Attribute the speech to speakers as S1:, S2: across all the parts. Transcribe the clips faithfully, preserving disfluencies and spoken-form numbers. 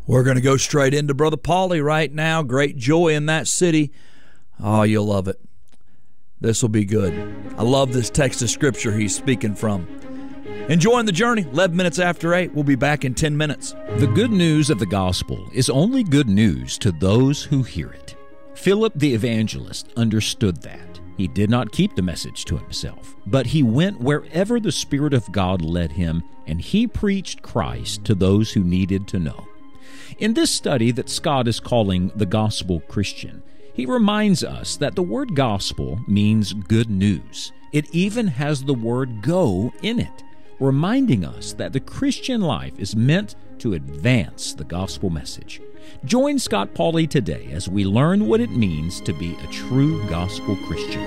S1: We're going to go straight into Brother Paulie right now. Great joy in that city. Oh, you'll love it. This will be good. I love this text of Scripture he's speaking from. Enjoying the journey. eleven minutes after eight. We'll be back in ten minutes.
S2: The good news of the gospel is only good news to those who hear it. Philip the evangelist understood that. He did not keep the message to himself, but he went wherever the Spirit of God led him, and he preached Christ to those who needed to know. In this study that Scott is calling the Gospel Christian, he reminds us that the word gospel means good news. It even has the word go in it, reminding us that the Christian life is meant to advance the gospel message. Join Scott Paulie today as we learn what it means to be a true gospel Christian.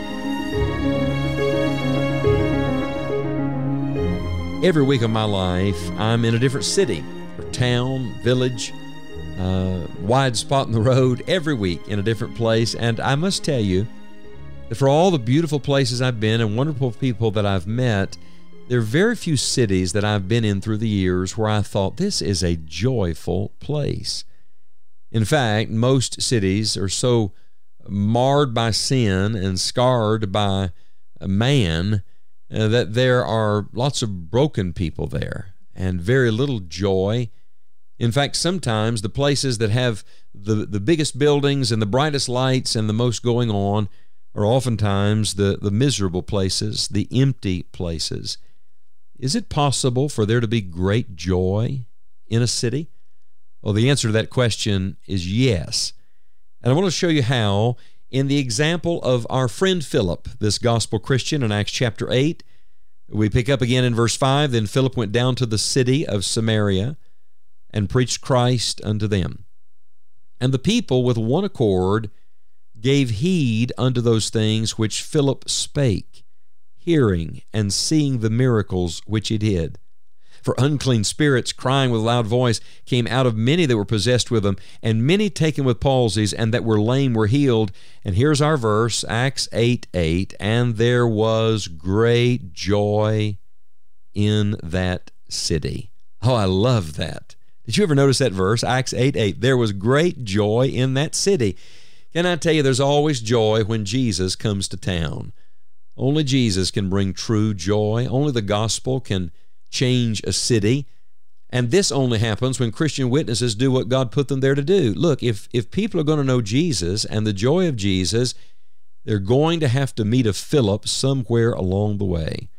S3: Every week of my life, I'm in a different city or town, village, uh, wide spot in the road, every week in a different place. And I must tell you that for all the beautiful places I've been and wonderful people that I've met, there are very few cities that I've been in through the years where I thought, this is a joyful place. In fact, most cities are so marred by sin and scarred by man uh, that there are lots of broken people there and very little joy. In fact, sometimes the places that have the, the biggest buildings and the brightest lights and the most going on are oftentimes the, the miserable places, the empty places. Is it possible for there to be great joy in a city? Well, the answer to that question is yes. And I want to show you how in the example of our friend Philip, this gospel Christian in Acts chapter eight. We pick up again in verse five. Then Philip went down to the city of Samaria and preached Christ unto them. And the people with one accord gave heed unto those things which Philip spake, hearing and seeing the miracles which he did. For unclean spirits, crying with a loud voice, came out of many that were possessed with them, and many taken with palsies, and that were lame were healed. And here's our verse, Acts eight eight, and there was great joy in that city. Oh, I love that. Did you ever notice that verse, Acts eight eight? There was great joy in that city. Can I tell you, there's always joy when Jesus comes to town. Only Jesus can bring true joy. Only the gospel can change a city. And this only happens when Christian witnesses do what God put them there to do. Look, if, if people are going to know Jesus and the joy of Jesus, they're going to have to meet a Philip somewhere along the way.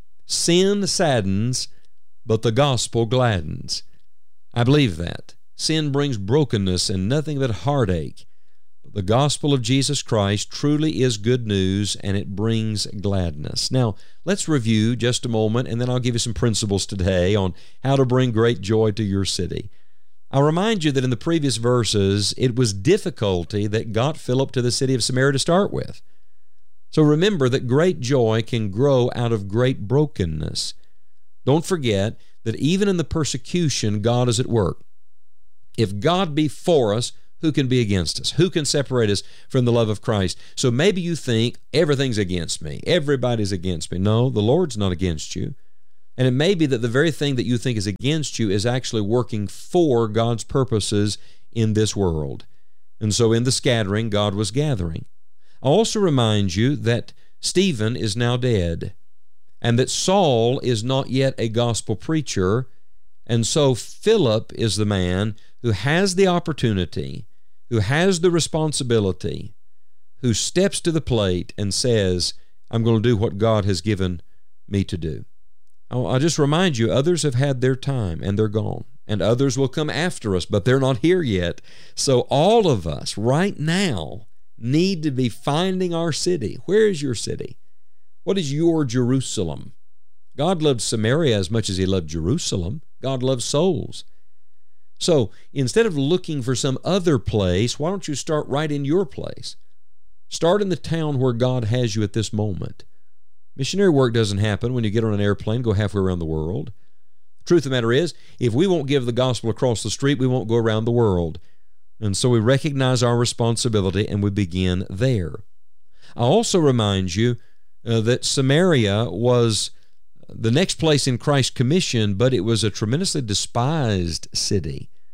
S3: Sin saddens, but the gospel gladdens. I believe that. Sin brings brokenness and nothing but heartache. But the gospel of Jesus Christ truly is good news, and it brings gladness. Now, let's review just a moment, and then I'll give you some principles today on how to bring great joy to your city. I'll remind you that in the previous verses, it was difficulty that got Philip to the city of Samaria to start with. So remember that great joy can grow out of great brokenness. Don't forget that even in the persecution, God is at work. If God be for us, who can be against us? Who can separate us from the love of Christ? So maybe you think everything's against me. Everybody's against me. No, the Lord's not against you. And it may be that the very thing that you think is against you is actually working for God's purposes in this world. And so in the scattering, God was gathering. I'll also remind you that Stephen is now dead, and that Saul is not yet a gospel preacher, and so Philip is the man who has the opportunity, who has the responsibility, who steps to the plate and says, I'm going to do what God has given me to do. I'll, I'll just remind you, others have had their time and they're gone, and others will come after us, but they're not here yet. So all of us right now need to be finding our city. Where is your city? What is your Jerusalem? God loved Samaria as much as he loved Jerusalem. God loves souls. So instead of looking for some other place, why don't you start right in your place? Start in the town where God has you at this moment. Missionary work doesn't happen when you get on an airplane, go halfway around the world. The truth of the matter is, if we won't give the gospel across the street, we won't go around the world. And so we recognize our responsibility and we begin there. I also remind you uh, that Samaria was the next place in Christ's commission, but it was a tremendously despised city.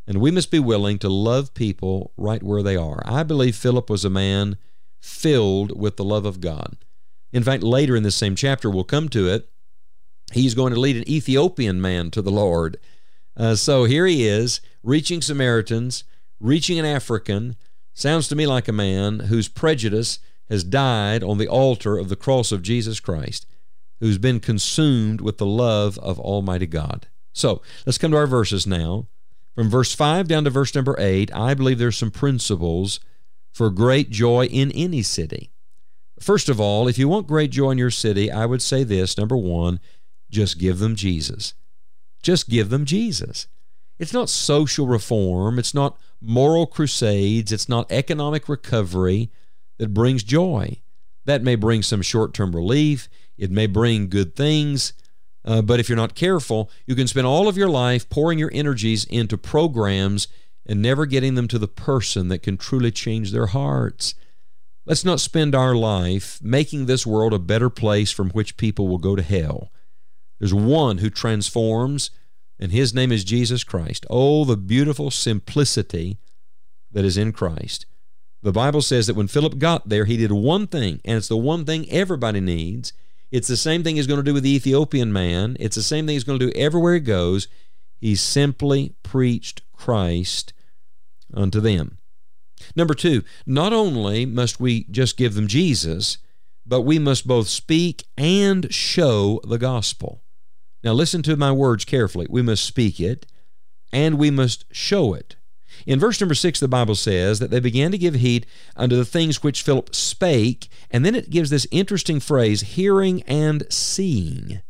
S3: And we must be willing to love people right where they are. I believe Philip was a man filled with the love of God. In fact, later in this same chapter, we'll come to it, he's going to lead an Ethiopian man to the Lord. Uh, so here he is, reaching Samaritans, reaching an African. Sounds to me like a man whose prejudice has died on the altar of the cross of Jesus Christ, who's been consumed with the love of Almighty God. So let's come to our verses now. From verse five down to verse number eight, I believe there's some principles for great joy in any city. First of all, if you want great joy in your city, I would say this, number one, just give them Jesus. Just give them Jesus. It's not social reform. It's not moral crusades. It's not economic recovery that brings joy. That may bring some short-term relief. It may bring good things. Uh, but if you're not careful, you can spend all of your life pouring your energies into programs and never getting them to the person that can truly change their hearts. Let's not spend our life making this world a better place from which people will go to hell. There's one who transforms, and his name is Jesus Christ. Oh, the beautiful simplicity that is in Christ. The Bible says that when Philip got there, he did one thing, and it's the one thing everybody needs. It's the same thing he's going to do with the Ethiopian man. It's the same thing he's going to do everywhere he goes. He simply preached Christ unto them. Number two, not only must we just give them Jesus, but we must both speak and show the gospel. Now listen to my words carefully. We must speak it, and we must show it. In verse number six, the Bible says that they began to give heed unto the things which Philip spake, and then it gives this interesting phrase, hearing and seeing.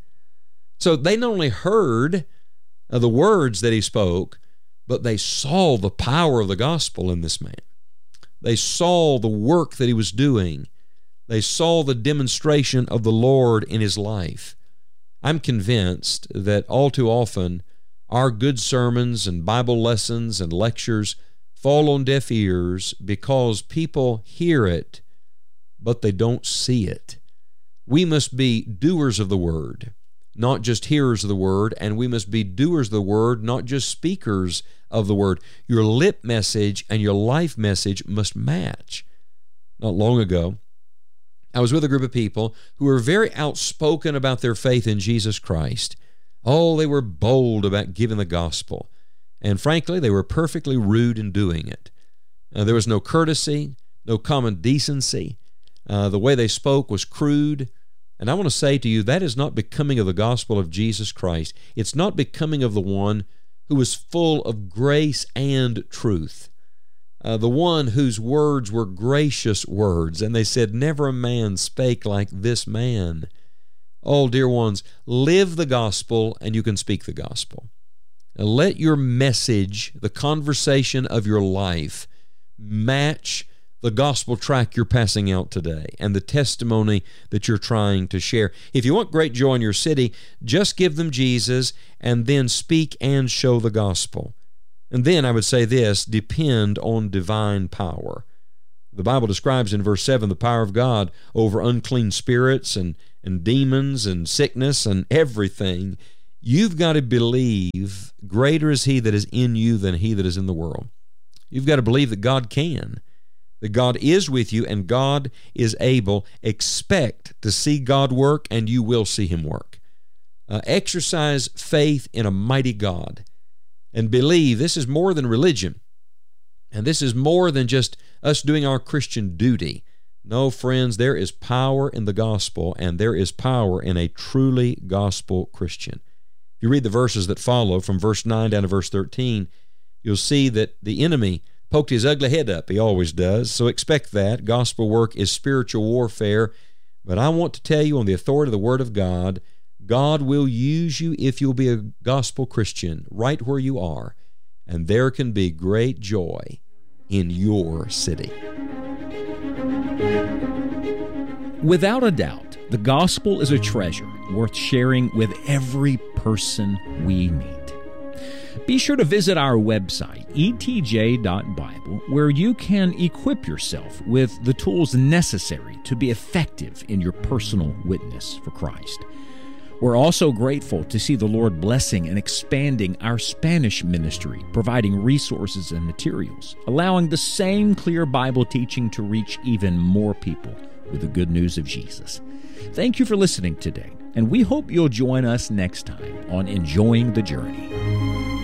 S3: So they not only heard uh, the words that he spoke, but they saw the power of the gospel in this man. They saw the work that he was doing. They saw the demonstration of the Lord in his life. I'm convinced that all too often our good sermons and Bible lessons and lectures fall on deaf ears because people hear it, but they don't see it. We must be doers of the word, not just hearers of the word, and we must be doers of the word, not just speakers of the word. Your lip message and your life message must match. Not long ago, I was with a group of people who were very outspoken about their faith in Jesus Christ. Oh, they were bold about giving the gospel. And frankly, they were perfectly rude in doing it. Uh, there was no courtesy, no common decency. Uh, the way they spoke was crude. And I want to say to you, that is not becoming of the gospel of Jesus Christ. It's not becoming of the one who is full of grace and truth. Uh, the one whose words were gracious words. And they said, never a man spake like this man. Oh, dear ones, live the gospel and you can speak the gospel. Now, let your message, the conversation of your life, match the gospel track you're passing out today and the testimony that you're trying to share. If you want great joy in your city, just give them Jesus and then speak and show the gospel. And then I would say this, depend on divine power. The Bible describes in verse seven the power of God over unclean spirits and, and demons and sickness and everything. You've got to believe greater is He that is in you than he that is in the world. You've got to believe that God can, that God is with you and God is able. Expect to see God work and you will see Him work. Uh, exercise faith in a mighty God and believe this is more than religion. And this is more than just us doing our Christian duty. No, friends, there is power in the gospel, and there is power in a truly gospel Christian. If you read the verses that follow from verse nine down to verse thirteen, you'll see that the enemy poked his ugly head up. He always does, so expect that. Gospel work is spiritual warfare. But I want to tell you on the authority of the Word of God, God will use you if you'll be a gospel Christian right where you are. And there can be great joy in your city.
S2: Without a doubt, the gospel is a treasure worth sharing with every person we meet. Be sure to visit our website, e t j dot bible, where you can equip yourself with the tools necessary to be effective in your personal witness for Christ. We're also grateful to see the Lord blessing and expanding our Spanish ministry, providing resources and materials, allowing the same clear Bible teaching to reach even more people with the good news of Jesus. Thank you for listening today, and we hope you'll join us next time on Enjoying the Journey.